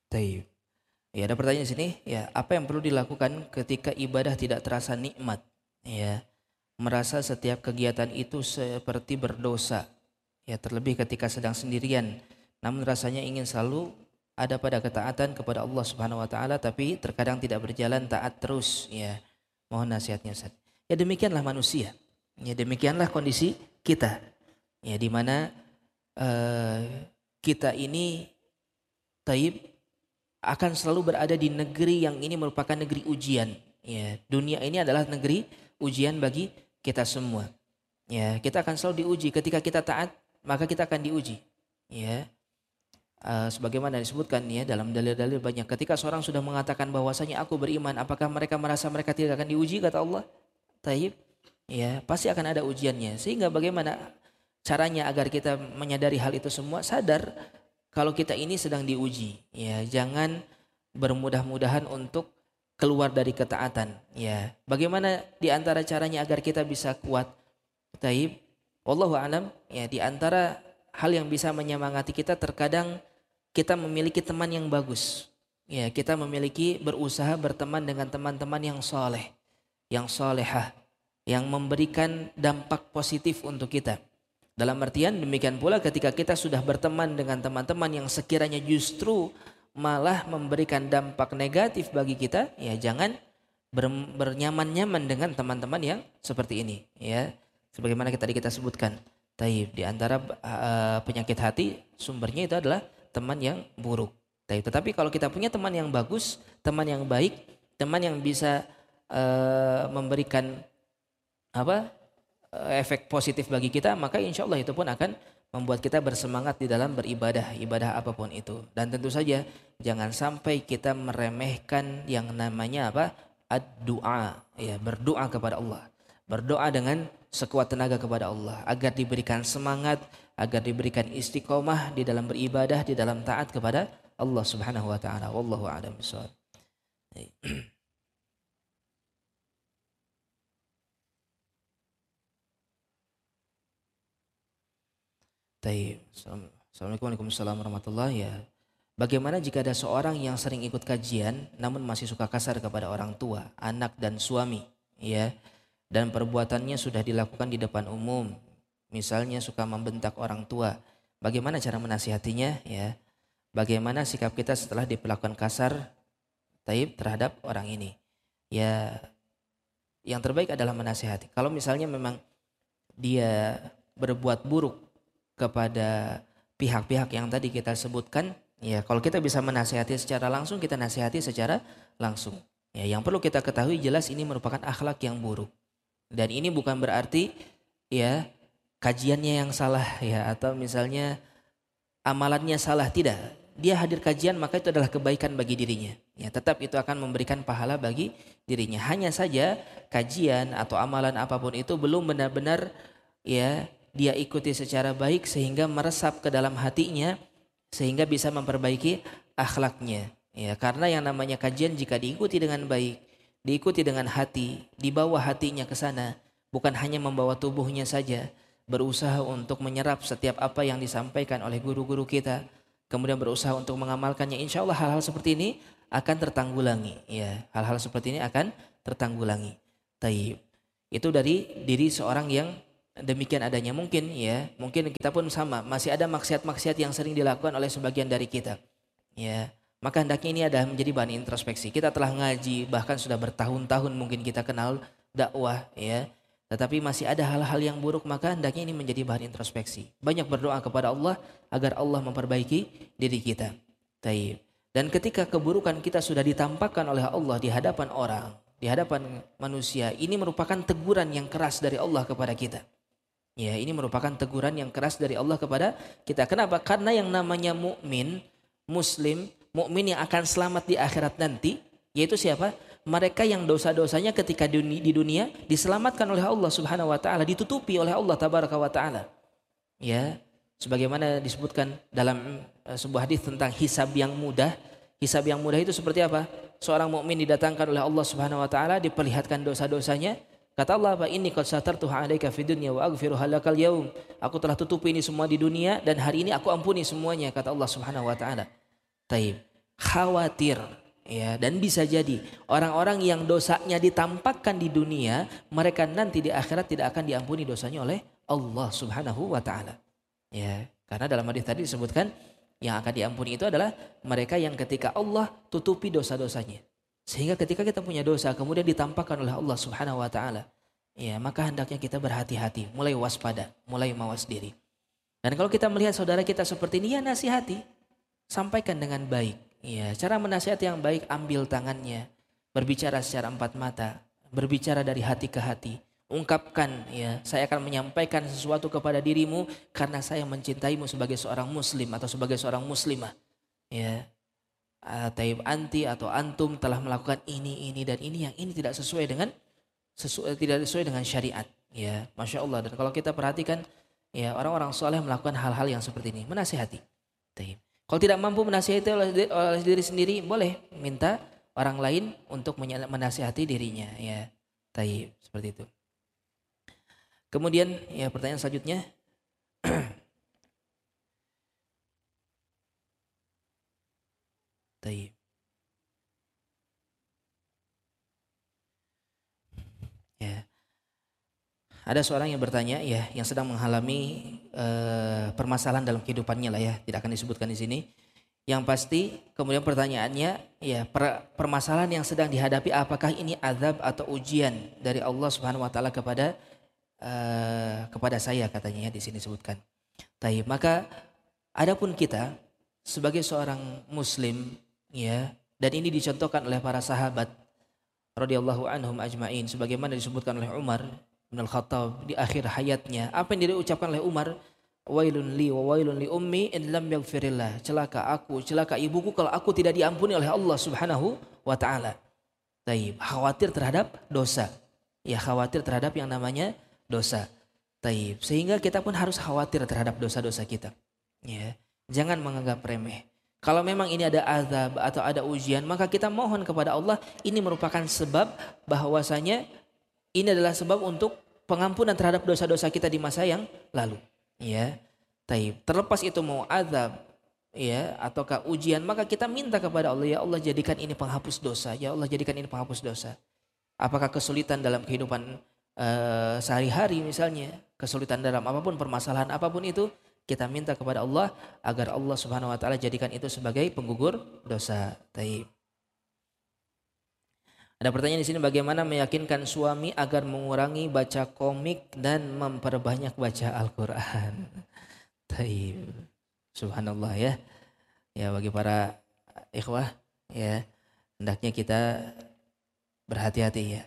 Taib. Ya, ada pertanyaan di sini, ya, apa yang perlu dilakukan ketika ibadah tidak terasa nikmat? Ya, merasa setiap kegiatan itu seperti berdosa. Ya, terlebih ketika sedang sendirian, namun rasanya ingin selalu ada pada ketaatan kepada Allah Subhanahu wa taala, tapi terkadang tidak berjalan taat terus, ya. Mohon nasihatnya, Ustaz. Ya, demikianlah manusia. Ya, demikianlah kondisi kita. Ya, di mana kita ini taib akan selalu berada di negeri yang ini merupakan negeri ujian. Ya, dunia ini adalah negeri ujian bagi kita semua. Ya, kita akan selalu diuji. Ketika kita taat, maka kita akan diuji. Ya, sebagaimana disebutkan ya dalam dalil-dalil banyak. Ketika seorang sudah mengatakan bahwasanya aku beriman, apakah mereka merasa mereka tidak akan diuji? Kata Allah, taib. Ya, pasti akan ada ujiannya. Sehingga bagaimana caranya agar kita menyadari hal itu semua? Sadar kalau kita ini sedang diuji, ya jangan bermudah-mudahan untuk keluar dari ketaatan, ya. Bagaimana di antara caranya agar kita bisa kuat? Taib, wallahu alam, ya di antara hal yang bisa menyemangati kita terkadang kita memiliki teman yang bagus. Ya, kita memiliki berusaha berteman dengan teman-teman yang soleh, yang solehah, yang memberikan dampak positif untuk kita. Dalam artian demikian pula ketika kita sudah berteman dengan teman-teman yang sekiranya justru malah memberikan dampak negatif bagi kita, ya jangan bernyaman-nyaman dengan teman-teman yang seperti ini, ya. Sebagaimana tadi kita sebutkan, taib di antara penyakit hati sumbernya itu adalah teman yang buruk. Taib. Tetapi kalau kita punya teman yang bagus, teman yang baik, teman yang bisa memberikan efek positif bagi kita, maka insya Allah itu pun akan membuat kita bersemangat di dalam beribadah, ibadah apapun itu. Dan tentu saja jangan sampai kita meremehkan yang namanya ad-du'a, ya, berdoa kepada Allah. Berdoa dengan sekuat tenaga kepada Allah agar diberikan semangat, agar diberikan istiqomah di dalam beribadah, di dalam taat kepada Allah Subhanahu wa taala. Wallahu a'lam bishawab. Taib. Assalamualaikum warahmatullahi wabarakatuh. Ya. Bagaimana jika ada seorang yang sering ikut kajian namun masih suka kasar kepada orang tua, anak dan suami, ya. Dan perbuatannya sudah dilakukan di depan umum. Misalnya suka membentak orang tua. Bagaimana cara menasihatinya, ya? Bagaimana sikap kita setelah diperlakukan kasar, taib, terhadap orang ini? Ya, yang terbaik adalah menasihati. Kalau misalnya memang dia berbuat buruk kepada pihak-pihak yang tadi kita sebutkan, ya kalau kita bisa menasihati secara langsung, kita nasihati secara langsung. Ya, yang perlu kita ketahui jelas ini merupakan akhlak yang buruk. Dan ini bukan berarti ya kajiannya yang salah, ya, atau misalnya amalannya salah, tidak. Dia hadir kajian maka itu adalah kebaikan bagi dirinya. Ya, tetap itu akan memberikan pahala bagi dirinya. Hanya saja kajian atau amalan apapun itu belum benar-benar ya dia ikuti secara baik sehingga meresap ke dalam hatinya sehingga bisa memperbaiki akhlaknya. Ya, karena yang namanya kajian jika diikuti dengan baik, diikuti dengan hati, dibawa hatinya ke sana, bukan hanya membawa tubuhnya saja, berusaha untuk menyerap setiap apa yang disampaikan oleh guru-guru kita, kemudian berusaha untuk mengamalkannya. Insya Allah hal-hal seperti ini akan tertanggulangi. Ya, hal-hal seperti ini akan tertanggulangi. Taib. Itu dari diri seorang yang demikian adanya. Mungkin ya, mungkin kita pun sama, masih ada maksiat-maksiat yang sering dilakukan oleh sebagian dari kita. Ya, maka hendaknya ini ada menjadi bahan introspeksi. Kita telah ngaji, bahkan sudah bertahun-tahun mungkin kita kenal dakwah, ya. Tetapi masih ada hal-hal yang buruk, maka hendaknya ini menjadi bahan introspeksi. Banyak berdoa kepada Allah agar Allah memperbaiki diri kita. Taib. Dan ketika keburukan kita sudah ditampakkan oleh Allah di hadapan orang, di hadapan manusia, ini merupakan teguran yang keras dari Allah kepada kita. Ya, ini merupakan teguran yang keras dari Allah kepada kita. Kenapa? Karena yang namanya mukmin, muslim, mukmin yang akan selamat di akhirat nanti, yaitu siapa? Mereka yang dosa-dosanya ketika di dunia diselamatkan oleh Allah Subhanahu wa taala, ditutupi oleh Allah Tabaraka wa taala. Ya, sebagaimana disebutkan dalam sebuah hadis tentang hisab yang mudah. Hisab yang mudah itu seperti apa? Seorang mukmin didatangkan oleh Allah Subhanahu wa taala, diperlihatkan dosa-dosanya. Kata Allah, "Fa inni qad satartuha 'alaika fid dunya wa aghfiruha lakal yaum." Aku telah tutupi ini semua di dunia dan hari ini aku ampuni semuanya, kata Allah Subhanahu wa taala. Taib. khawatir, ya, dan bisa jadi orang-orang yang dosanya ditampakkan di dunia, mereka nanti di akhirat tidak akan diampuni dosanya oleh Allah Subhanahu wa taala. Ya, karena dalam hadis tadi disebutkan yang akan diampuni itu adalah mereka yang ketika Allah tutupi dosa-dosanya. Sehingga ketika kita punya dosa kemudian ditampakkan oleh Allah Subhanahu wa taala, ya, maka hendaknya kita berhati-hati, mulai waspada, mulai mawas diri. Dan kalau kita melihat saudara kita seperti ini, ya nasihati, sampaikan dengan baik. Ya, cara menasihati yang baik, ambil tangannya, berbicara secara empat mata, berbicara dari hati ke hati. Ungkapkan, ya, saya akan menyampaikan sesuatu kepada dirimu karena saya mencintaimu sebagai seorang muslim atau sebagai seorang muslimah. Ya, taib anti atau antum telah melakukan ini dan ini yang ini tidak sesuai dengan syariat. Ya, masya Allah. Dan kalau kita perhatikan, ya, orang-orang soleh melakukan hal-hal yang seperti ini, menasihati. Taib. Kalau tidak mampu menasihati oleh diri sendiri, boleh minta orang lain untuk menasihati dirinya. Ya, taib, seperti itu. Kemudian, ya, pertanyaan selanjutnya. Taib. Ya. Ada seorang yang bertanya, ya, yang sedang mengalami permasalahan dalam kehidupannya lah, ya, tidak akan disebutkan di sini. Yang pasti kemudian pertanyaannya, ya, permasalahan yang sedang dihadapi apakah ini azab atau ujian dari Allah Subhanahu wa taala kepada saya, katanya, ya, di sini disebutkan. Taib. Maka adapun kita sebagai seorang muslim, ya, dan ini dicontohkan oleh para sahabat radhiyallahu anhum ajmain sebagaimana disebutkan oleh Umar bin Al-Khattab di akhir hayatnya. Apa yang diucapkan oleh Umar? Wailun li wa wailun li ummi in lam yaghfirillah. Celaka aku, celaka ibuku kalau aku tidak diampuni oleh Allah Subhanahu wa taala. Taib. Khawatir terhadap dosa. Ya, khawatir terhadap yang namanya dosa. Taib. Sehingga kita pun harus khawatir terhadap dosa-dosa kita. Ya. Jangan menganggap remeh. Kalau memang ini ada azab atau ada ujian, maka kita mohon kepada Allah. Ini merupakan sebab bahwasanya ini adalah sebab untuk pengampunan terhadap dosa-dosa kita di masa yang lalu. Ya, taib. Terlepas itu mau azab, ya, ataukah ujian, maka kita minta kepada Allah, ya Allah jadikan ini penghapus dosa. Ya Allah jadikan ini penghapus dosa. Apakah kesulitan dalam kehidupan sehari-hari misalnya, kesulitan dalam apapun, permasalahan apapun itu, kita minta kepada Allah agar Allah Subhanahu wa taala jadikan itu sebagai penggugur dosa. Taib. Ada pertanyaan di sini, bagaimana meyakinkan suami agar mengurangi baca komik dan memperbanyak baca Al-Qur'an. Taib. Subhanallah, ya. Ya, bagi para ikhwah, ya, hendaknya kita berhati-hati, ya.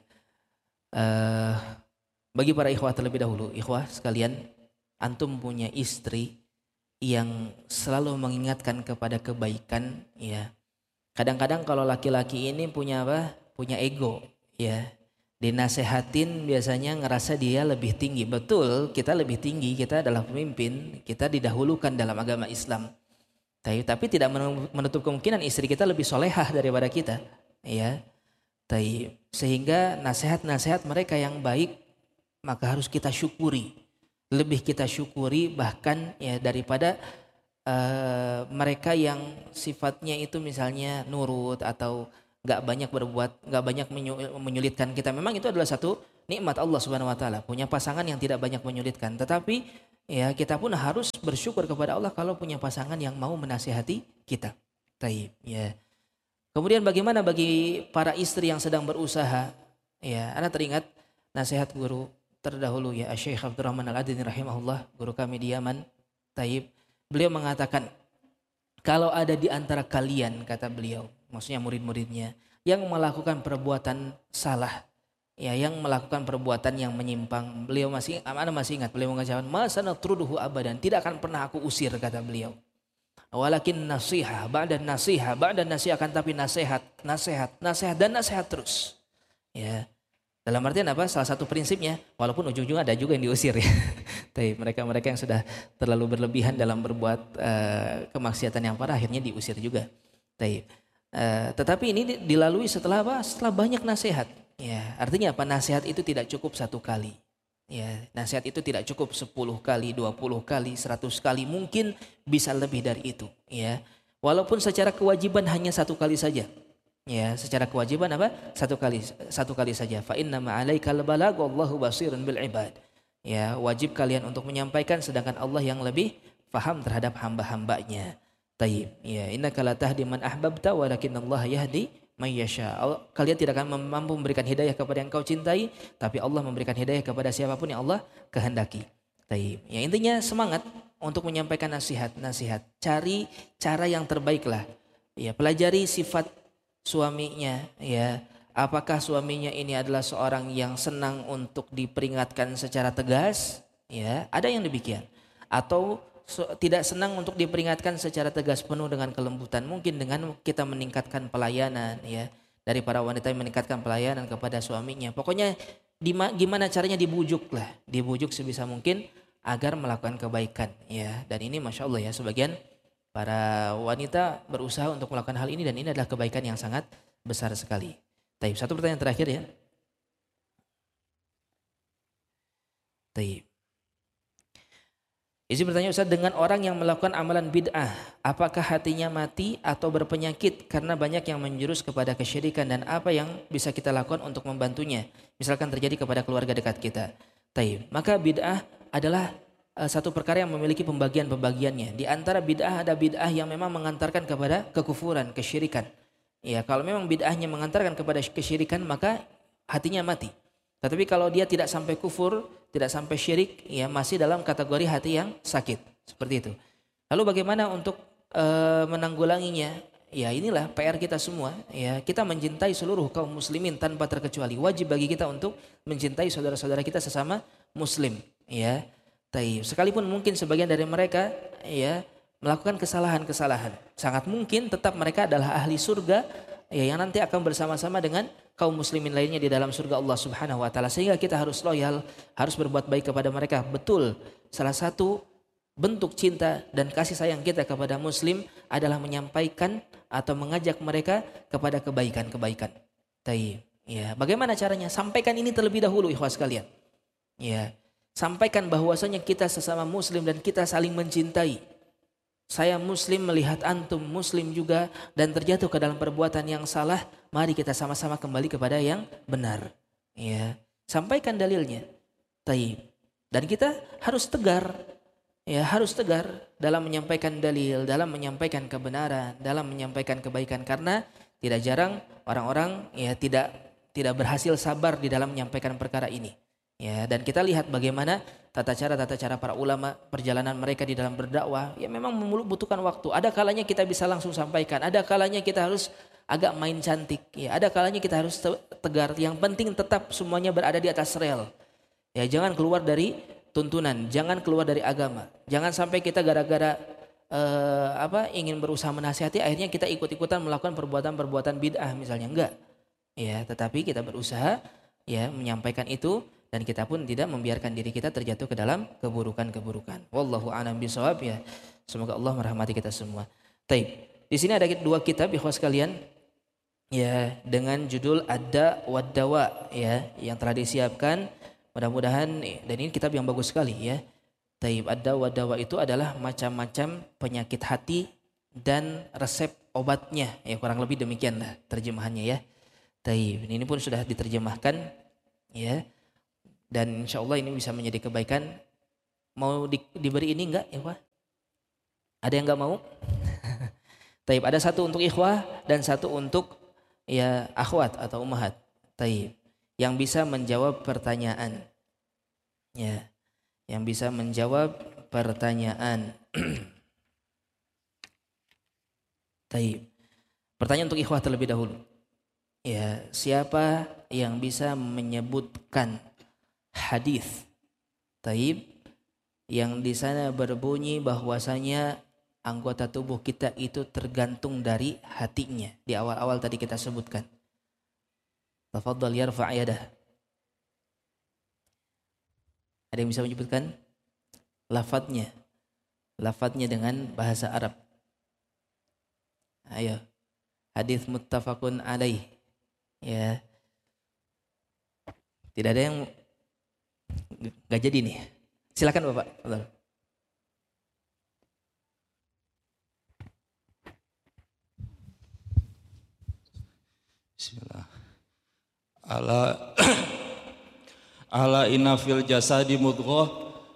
Bagi para ikhwah terlebih dahulu, ikhwah sekalian, antum punya istri yang selalu mengingatkan kepada kebaikan, ya. Kadang-kadang kalau laki-laki ini punya apa? Punya ego, ya. Dinasehatin biasanya ngerasa dia lebih tinggi. Betul, kita lebih tinggi, kita adalah pemimpin, kita didahulukan dalam agama Islam. Tapi tidak menutup kemungkinan istri kita lebih solehah daripada kita, ya. Sehingga nasihat-nasihat mereka yang baik maka harus kita syukuri. Lebih kita syukuri bahkan, ya, daripada mereka yang sifatnya itu misalnya nurut atau gak banyak berbuat, gak banyak menyulitkan kita. Memang itu adalah satu nikmat Allah Subhanahu wa taala, punya pasangan yang tidak banyak menyulitkan. Tetapi, ya, kita pun harus bersyukur kepada Allah kalau punya pasangan yang mau menasihati kita. Taib, ya. Kemudian bagaimana bagi para istri yang sedang berusaha? Ya, ana teringat nasihat guru terdahulu, ya, Syekh Abdurrahman Al-Adini rahimahullah, guru kami di Yaman. Taib. Beliau mengatakan, kalau ada di antara kalian, kata beliau, maksudnya murid-muridnya, yang melakukan perbuatan salah, ya, yang melakukan perbuatan yang menyimpang, ana masih ingat beliau mengatakan, masa natruduhu abadan, tidak akan pernah aku usir, kata beliau. Walakin nasihat ba'da nasihat, akan tapi nasihat dan nasihat terus. Ya. Dalam artian apa? Salah satu prinsipnya, walaupun ujung-ujung ada juga yang diusir, ya. Tapi mereka yang sudah terlalu berlebihan dalam berbuat kemaksiatan yang parah akhirnya diusir juga. Tetapi ini dilalui setelah apa? Setelah banyak nasihat. Ya, artinya apa? Nasihat itu tidak cukup satu kali. Ya, nasihat itu tidak cukup 10 kali, 20 kali, 100 kali, mungkin bisa lebih dari itu. Ya, Walaupun secara kewajiban hanya satu kali saja. Ya, secara kewajiban apa? Satu kali saja. Fa inna ma'alaikal balagh wallahu basirun bil ibad. Ya, wajib kalian untuk menyampaikan sedangkan Allah yang lebih faham terhadap hamba-hambanya. Taib. Ya, innaka la tahdi man ahbabta walakinnallaha yahdi may yasha. Kalian tidak akan mampu memberikan hidayah kepada yang kau cintai, tapi Allah memberikan hidayah kepada siapapun yang Allah kehendaki. Taib. Ya, intinya semangat untuk menyampaikan nasihat. Cari cara yang terbaik lah. Ya, pelajari sifat suaminya, ya. Apakah suaminya ini adalah seorang yang senang untuk diperingatkan secara tegas? Ya, ada yang demikian. Atau tidak senang untuk diperingatkan secara tegas penuh dengan kelembutan. Mungkin dengan kita meningkatkan pelayanan, ya. Dari para wanita yang meningkatkan pelayanan kepada suaminya. Pokoknya gimana caranya dibujuk lah. Dibujuk sebisa mungkin agar melakukan kebaikan, ya. Dan ini Masya Allah ya, sebagian para wanita berusaha untuk melakukan hal ini dan ini adalah kebaikan yang sangat besar sekali. Taib, satu pertanyaan terakhir ya. Taib. Izin bertanya Ustaz, dengan orang yang melakukan amalan bid'ah, apakah hatinya mati atau berpenyakit karena banyak yang menjurus kepada kesyirikan dan apa yang bisa kita lakukan untuk membantunya? Misalkan terjadi kepada keluarga dekat kita. Taib. Maka bid'ah adalah satu perkara yang memiliki pembagian-pembagiannya. Di antara bid'ah ada bid'ah yang memang mengantarkan kepada kekufuran, kesyirikan. Ya, kalau memang bid'ahnya mengantarkan kepada kesyirikan maka hatinya mati. Tetapi kalau dia tidak sampai kufur, tidak sampai syirik, ya masih dalam kategori hati yang sakit. Seperti itu. Lalu bagaimana untuk menanggulanginya? Ya inilah PR kita semua. Ya, kita mencintai seluruh kaum muslimin tanpa terkecuali. Wajib bagi kita untuk mencintai saudara-saudara kita sesama muslim. Ya. Taib. Sekalipun mungkin sebagian dari mereka ya melakukan kesalahan-kesalahan, sangat mungkin tetap mereka adalah ahli surga ya, yang nanti akan bersama-sama dengan kaum muslimin lainnya di dalam surga Allah Subhanahu wa taala. Sehingga kita harus loyal, harus berbuat baik kepada mereka. Betul, salah satu bentuk cinta dan kasih sayang kita kepada muslim adalah menyampaikan atau mengajak mereka kepada kebaikan-kebaikan. Taib. Ya, bagaimana caranya? Sampaikan ini terlebih dahulu ikhwas sekalian. Ya. Sampaikan bahwasanya kita sesama muslim dan kita saling mencintai. Saya muslim melihat antum muslim juga dan terjatuh ke dalam perbuatan yang salah. Mari kita sama-sama kembali kepada yang benar. Ya, sampaikan dalilnya. Taib. Dan kita harus tegar. Ya, harus tegar dalam menyampaikan dalil, dalam menyampaikan kebenaran, dalam menyampaikan kebaikan karena tidak jarang orang-orang ya tidak berhasil sabar di dalam menyampaikan perkara ini. Ya, dan kita lihat bagaimana tata cara para ulama, perjalanan mereka di dalam berdakwah, ya memang membutuhkan waktu. Ada kalanya kita bisa langsung sampaikan, ada kalanya kita harus agak main cantik, ya, ada kalanya kita harus tegar. Yang penting tetap semuanya berada di atas rel. Ya, jangan keluar dari tuntunan, jangan keluar dari agama. Jangan sampai kita gara-gara ingin berusaha menasihati, akhirnya kita ikut-ikutan melakukan perbuatan-perbuatan bid'ah misalnya, enggak. Ya, tetapi kita berusaha ya menyampaikan itu. Dan kita pun tidak membiarkan diri kita terjatuh ke dalam keburukan-keburukan. Wallahu a'lam bishawab ya. Semoga Allah merahmati kita semua. Taib. Di sini ada dua kitab ikhwas sekalian. Ya, dengan judul Ad-Da' wad-Dawa ya, yang telah disiapkan. Mudah-mudahan dan ini kitab yang bagus sekali ya. Taib. Ad-Da' wad-Dawa itu adalah macam-macam penyakit hati dan resep obatnya. Ya, kurang lebih demikianlah terjemahannya ya. Taib. Ini pun sudah diterjemahkan ya. Dan insya Allah ini bisa menjadi kebaikan. Mau diberi ini enggak ikhwah? Ada yang enggak mau? Taib, ada satu untuk ikhwah dan satu untuk ya akhwat atau ummahat. Taib, yang bisa menjawab pertanyaan. Ya, yang bisa menjawab pertanyaan. Taib. Pertanyaan untuk ikhwah terlebih dahulu. Ya, siapa yang bisa menyebutkan hadis taib yang di sana berbunyi bahwasanya anggota tubuh kita itu tergantung dari hatinya. Di awal-awal tadi kita sebutkan. Tafadhal yarfa' yadah. Ada yang bisa menyebutkan lafadznya? Lafadznya dengan bahasa Arab. Ayo. Hadis muttafaqun alaih. Ya. Tidak ada yang gak jadi nih. Silakan Bapak. ala inna fil jasadi mudghah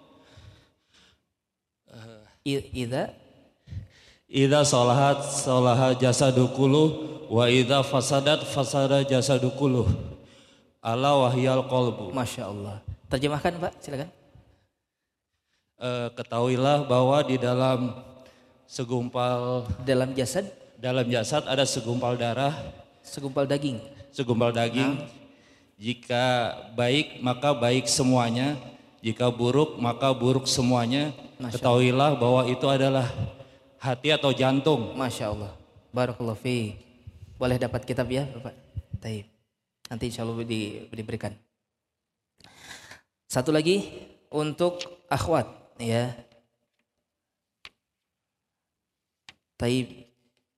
idza salaha jasadu kulluh wa idza fasada jasadu kulluh. Ala wahyal qalbu. Masya Allah. Terjemahkan Pak, silakan. Ketahuilah bahwa di dalam jasad ada segumpal darah, segumpal daging. Jika baik maka baik semuanya, jika buruk maka buruk semuanya. Ketahuilah bahwa itu adalah hati atau jantung. Masya Allah. Barakallahu fiik. Boleh dapat kitab ya Bapak? Taib. Nanti insya Allah diberikan. Satu lagi untuk akhwat ya. Taib.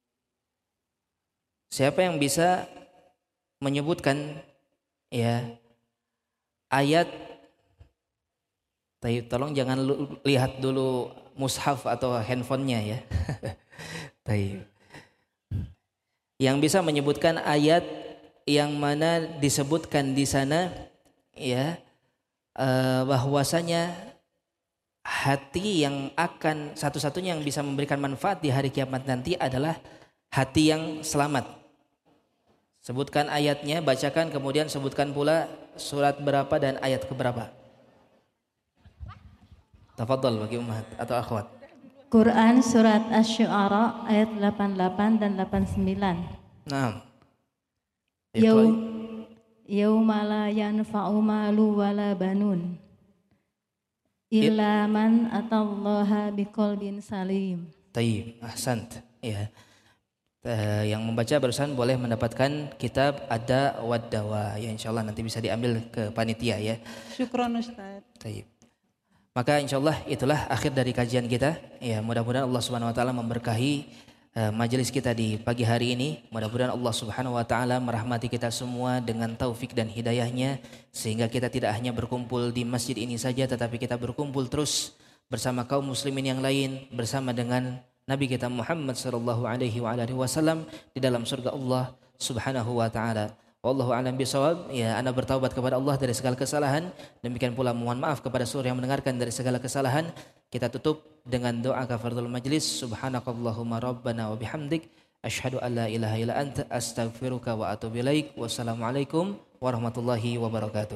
Siapa yang bisa menyebutkan ya ayat? Taib, tolong jangan lihat dulu mushaf atau handphonenya ya. Taib. Yang bisa menyebutkan ayat yang mana disebutkan di sana ya bahwasanya hati yang akan satu-satunya yang bisa memberikan manfaat di hari kiamat nanti adalah hati yang selamat. Sebutkan ayatnya, bacakan, kemudian sebutkan pula surat berapa dan ayat keberapa. Tafadhal bagi ummahat atau akhwat. Quran surat Asy-Syu'ara ayat 88 dan 89. Naam. Yauma la yanfa'u malu wala banun illa man atallaha biqalbin salim. Tayyib, ahsant. Ya. Yang membaca barusan boleh mendapatkan kitab Ada wad Dawa. Ya insyaallah nanti bisa diambil ke panitia ya. Syukron Ustaz. Tayyib. Maka insyaallah itulah akhir dari kajian kita. Ya, mudah-mudahan Allah Subhanahu wa taala memberkahi majelis kita di pagi hari ini. Mudah-mudahan Allah Subhanahu wa taala merahmati kita semua dengan taufik dan hidayahnya sehingga kita tidak hanya berkumpul di masjid ini saja tetapi kita berkumpul terus bersama kaum muslimin yang lain, bersama dengan Nabi kita Muhammad sallallahu alaihi wasallam di dalam surga Allah Subhanahu wa taala. Wallahu a'lam bishawab. Ya, ana bertaubat kepada Allah dari segala kesalahan. Demikian pula mohon maaf kepada seluruh yang mendengarkan dari segala kesalahan. Kita tutup dengan doa kafaratul majlis. Subhanakallahumma rabbana wa bihamdik asyhadu an la ilaha illa anta astaghfiruka wa atubu ilaik. Wassalamualaikum warahmatullahi wabarakatuh.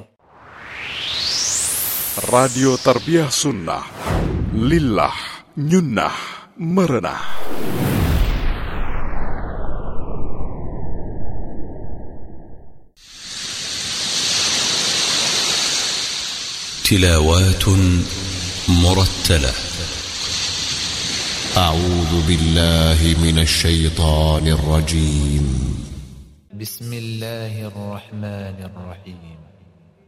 Radio Tarbiyah Sunnah Lillah Nyunnah Merenah. تلاوات مرتلة. أعوذ بالله من الشيطان الرجيم. بسم الله الرحمن الرحيم.